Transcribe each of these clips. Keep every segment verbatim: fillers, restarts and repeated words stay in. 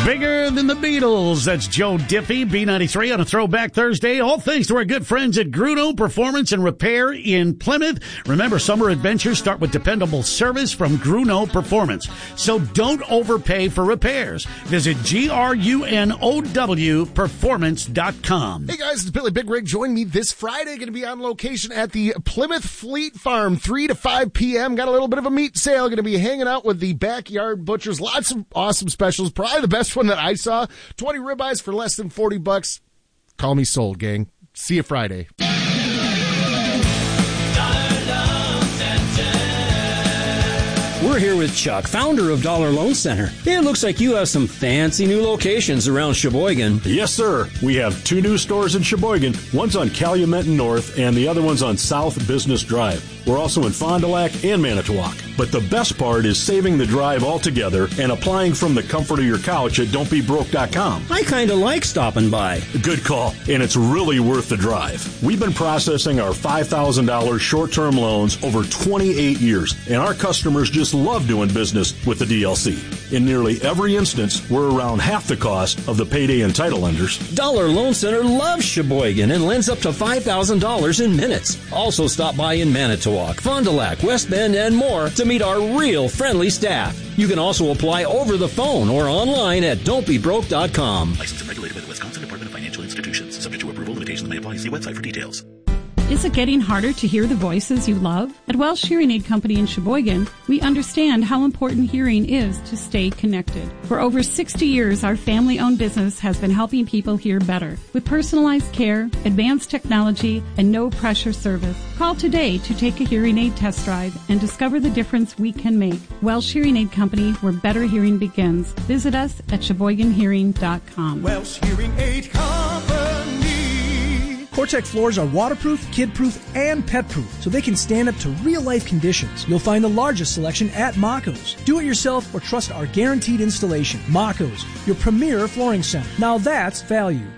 Bigger than the Beatles. That's Joe Diffie, B ninety-three on a Throwback Thursday. All thanks to our good friends at Gruno Performance and Repair in Plymouth. Remember, summer adventures start with dependable service from Gruno Performance. So don't overpay for repairs. Visit G R U N O W performance dot com. Hey guys, it's Billy Big Rig. Join me this Friday. Going to be on location at the Plymouth Fleet Farm, three to five p.m. Got a little bit of a meat sale. Going to be hanging out with the Backyard Butchers. Lots of awesome specials. Probably the best one that I saw. twenty ribeyes for less than forty bucks. Call me sold, gang. See you Friday. We're here with Chuck, founder of Dollar Loan Center. It looks like you have some fancy new locations around Sheboygan. Yes, sir. We have two new stores in Sheboygan. One's on Calumet and North, and the other one's on South Business Drive. We're also in Fond du Lac and Manitowoc. But the best part is saving the drive altogether and applying from the comfort of your couch at don't be broke dot com. I kind of like stopping by. Good call, and it's really worth the drive. We've been processing our five thousand dollars short-term loans over twenty-eight years, and our customers just love doing business with the D L C. In nearly every instance, we're around half the cost of the payday and title lenders. Dollar Loan Center loves Sheboygan and lends up to five thousand dollars in minutes. Also stop by in Manitowoc, Fond du Lac, West Bend, and more to meet our real friendly staff. You can also apply over the phone or online at don't be broke dot com. Licensed and regulated by the Wisconsin Department of Financial Institutions. Subject to approval, limitations may apply. See website for details. Is it getting harder to hear the voices you love? At Welsh Hearing Aid Company in Sheboygan, we understand how important hearing is to stay connected. For over sixty years, our family-owned business has been helping people hear better with personalized care, advanced technology, and no-pressure service. Call today to take a hearing aid test drive and discover the difference we can make. Welsh Hearing Aid Company, where better hearing begins. Visit us at sheboygan hearing dot com. Welsh Hearing Aid Company. Cortec floors are waterproof, kid-proof, and pet-proof, so they can stand up to real-life conditions. You'll find the largest selection at Maco's. Do it yourself or trust our guaranteed installation. Maco's, your premier flooring center. Now that's value.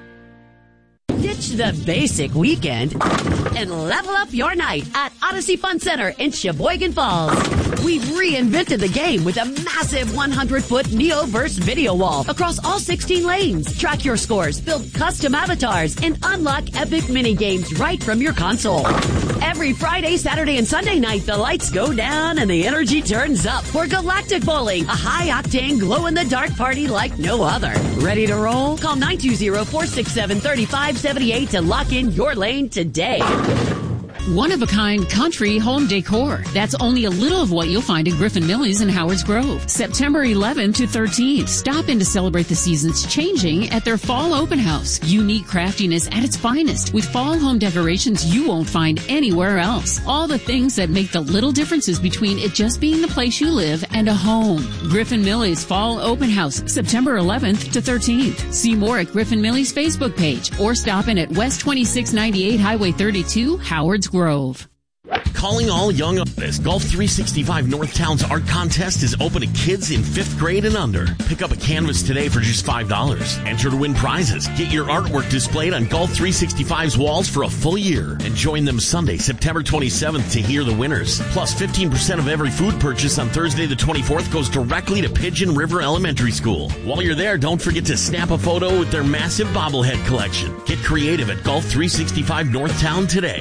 Ditch the basic weekend and level up your night at Odyssey Fun Center in Sheboygan Falls. We've reinvented the game with a massive one hundred foot Neoverse video wall across all sixteen lanes. Track your scores, build custom avatars, and unlock epic mini games right from your console. Every Friday, Saturday, and Sunday night, the lights go down and the energy turns up for Galactic Bowling, a high-octane, glow-in-the-dark party like no other. Ready to roll? Call nine two zero, four six seven, three five seven eight to lock in your lane today. One-of-a-kind country home decor. That's only a little of what you'll find in Griffin Millie's in Howards Grove. September eleventh to thirteenth. Stop in to celebrate the seasons changing at their fall open house. Unique craftiness at its finest with fall home decorations you won't find anywhere else. All the things that make the little differences between it just being the place you live and a home. Griffin Millie's fall open house, September eleventh to thirteenth. See more at Griffin Millie's Facebook page or stop in at West twenty-six ninety-eight Highway thirty-two, Howards Grove. Calling all young artists. Golf three sixty-five Northtown's art contest is open to kids in fifth grade and under. Pick up a canvas today for just five dollars. Enter to win prizes. Get your artwork displayed on Golf three sixty-five's walls for a full year. And join them Sunday, September twenty-seventh to hear the winners. Plus, fifteen percent of every food purchase on Thursday the twenty-fourth goes directly to Pigeon River Elementary School. While you're there, don't forget to snap a photo with their massive bobblehead collection. Get creative at Golf three sixty-five Northtown today.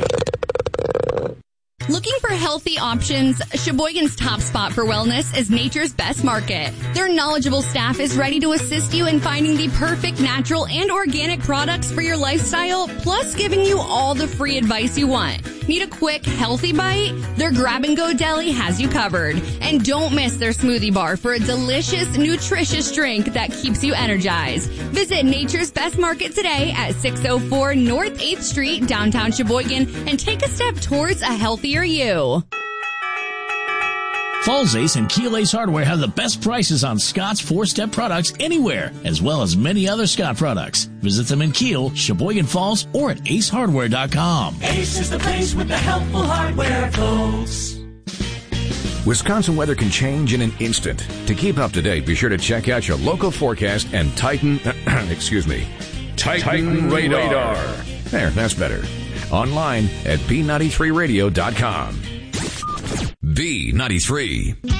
Looking for healthy options? Sheboygan's top spot for wellness is Nature's Best Market. Their knowledgeable staff is ready to assist you in finding the perfect natural and organic products for your lifestyle, plus giving you all the free advice you want. Need a quick, healthy bite? Their grab-and-go deli has you covered. And don't miss their smoothie bar for a delicious, nutritious drink that keeps you energized. Visit Nature's Best Market today at six oh four North eighth Street, downtown Sheboygan, and take a step towards a healthier you. Falls Ace and Keel Ace Hardware have the best prices on Scott's four-step products anywhere, as well as many other Scott products. Visit them in Keel, Sheboygan Falls, or at ace hardware dot com. Ace is the place with the helpful hardware, folks. Wisconsin weather can change in an instant. To keep up to date, be sure to check out your local forecast and Titan, excuse me, Titan, Titan radar. radar. There, that's better. Online at b ninety-three radio dot com. B ninety-three.